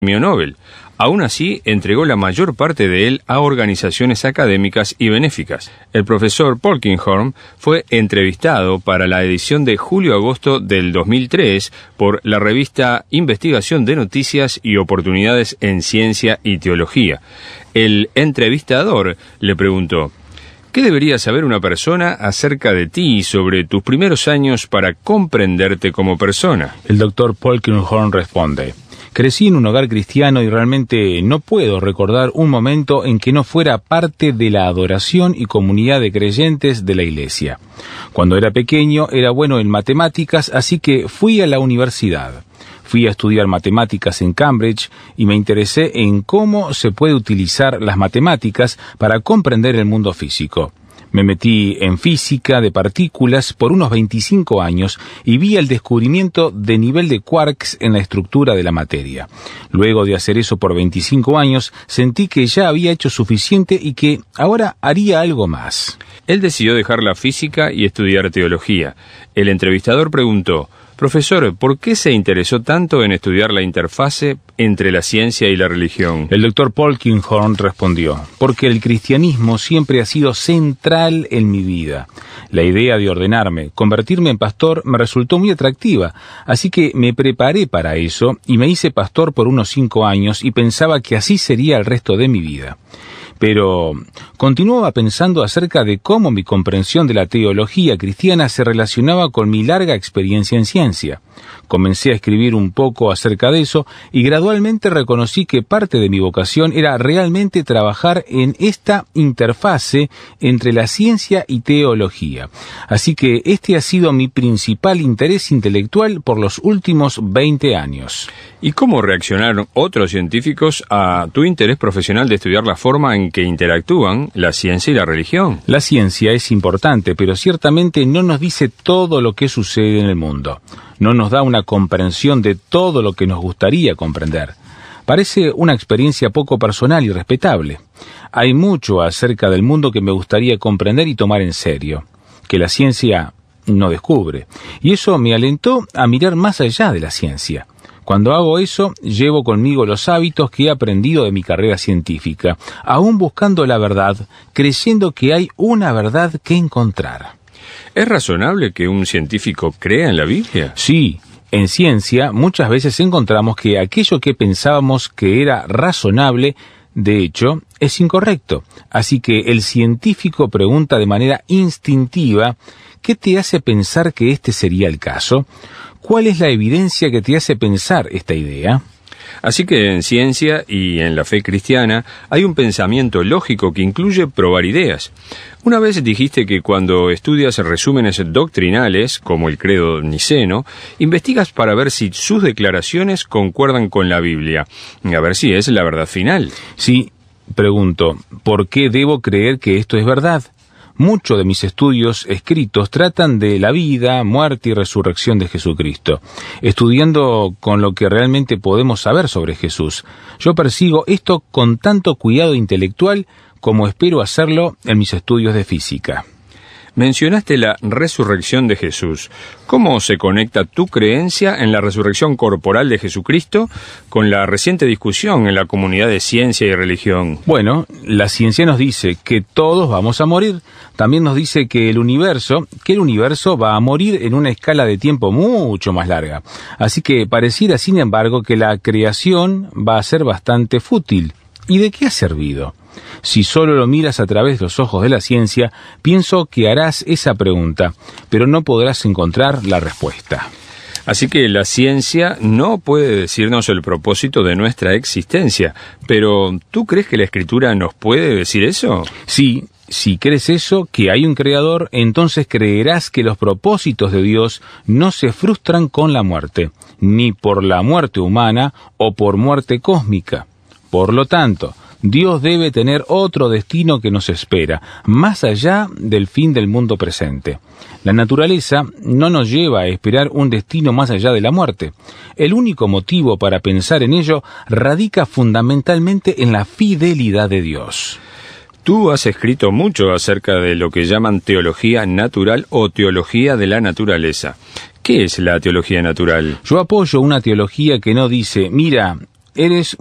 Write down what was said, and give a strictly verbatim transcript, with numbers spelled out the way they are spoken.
Premio Nobel. Aún así, entregó la mayor parte de él a organizaciones académicas y benéficas. El profesor Polkinghorne fue entrevistado para la edición de julio-agosto del dos mil tres por la revista Investigación de Noticias y Oportunidades en Ciencia y Teología. El entrevistador le preguntó: ¿qué debería saber una persona acerca de ti y sobre tus primeros años para comprenderte como persona? El doctor Polkinghorne responde: crecí en un hogar cristiano y realmente no puedo recordar un momento en que no fuera parte de la adoración y comunidad de creyentes de la iglesia. Cuando era pequeño era bueno en matemáticas, así que fui a la universidad. Fui a estudiar matemáticas en Cambridge y me interesé en cómo se puede utilizar las matemáticas para comprender el mundo físico. Me metí en física de partículas por unos veinticinco años y vi el descubrimiento de nivel de quarks en la estructura de la materia. Luego de hacer eso por veinticinco años, sentí que ya había hecho suficiente y que ahora haría algo más. Él decidió dejar la física y estudiar teología. El entrevistador preguntó: profesor, ¿por qué se interesó tanto en estudiar la interfase entre la ciencia y la religión? El doctor Polkinghorne respondió: porque el cristianismo siempre ha sido central en mi vida. La idea de ordenarme, convertirme en pastor, me resultó muy atractiva, así que me preparé para eso y me hice pastor por unos cinco años y pensaba que así sería el resto de mi vida. Pero continuaba pensando acerca de cómo mi comprensión de la teología cristiana se relacionaba con mi larga experiencia en ciencia. Comencé a escribir un poco acerca de eso y gradualmente reconocí que parte de mi vocación era realmente trabajar en esta interfase entre la ciencia y teología. Así que este ha sido mi principal interés intelectual por los últimos veinte años. ¿Y cómo reaccionaron otros científicos a tu interés profesional de estudiar la forma en que interactúan la ciencia y la religión? La ciencia es importante, pero ciertamente no nos dice todo lo que sucede en el mundo. No nos da una comprensión de todo lo que nos gustaría comprender. Parece una experiencia poco personal y respetable. Hay mucho acerca del mundo que me gustaría comprender y tomar en serio, que la ciencia no descubre. Y eso me alentó a mirar más allá de la ciencia. Cuando hago eso, llevo conmigo los hábitos que he aprendido de mi carrera científica, aún buscando la verdad, creyendo que hay una verdad que encontrar. ¿Es razonable que un científico crea en la Biblia? Sí, en ciencia muchas veces encontramos que aquello que pensábamos que era razonable, de hecho, es incorrecto. Así que el científico pregunta de manera instintiva: ¿qué te hace pensar que este sería el caso? ¿Cuál es la evidencia que te hace pensar esta idea? Así que en ciencia y en la fe cristiana hay un pensamiento lógico que incluye probar ideas. Una vez dijiste que cuando estudias resúmenes doctrinales, como el credo niceno, investigas para ver si sus declaraciones concuerdan con la Biblia, a ver si es la verdad final. Sí, pregunto, ¿por qué debo creer que esto es verdad? Muchos de mis estudios escritos tratan de la vida, muerte y resurrección de Jesucristo, estudiando con lo que realmente podemos saber sobre Jesús. Yo persigo esto con tanto cuidado intelectual como espero hacerlo en mis estudios de física. Mencionaste la resurrección de Jesús. ¿Cómo se conecta tu creencia en la resurrección corporal de Jesucristo con la reciente discusión en la comunidad de ciencia y religión? Bueno, la ciencia nos dice que todos vamos a morir. También nos dice que el universo, que el universo va a morir en una escala de tiempo mucho más larga. Así que pareciera, sin embargo, que la creación va a ser bastante fútil. ¿Y de qué ha servido? Si solo lo miras a través de los ojos de la ciencia, pienso que harás esa pregunta, pero no podrás encontrar la respuesta. Así que la ciencia no puede decirnos el propósito de nuestra existencia, pero ¿tú crees que la Escritura nos puede decir eso? Sí, si crees eso, que hay un Creador, entonces creerás que los propósitos de Dios no se frustran con la muerte, ni por la muerte humana o por muerte cósmica. Por lo tanto, Dios debe tener otro destino que nos espera, más allá del fin del mundo presente. La naturaleza no nos lleva a esperar un destino más allá de la muerte. El único motivo para pensar en ello radica fundamentalmente en la fidelidad de Dios. Tú has escrito mucho acerca de lo que llaman teología natural o teología de la naturaleza. ¿Qué es la teología natural? Yo apoyo una teología que no dice, mira, Eres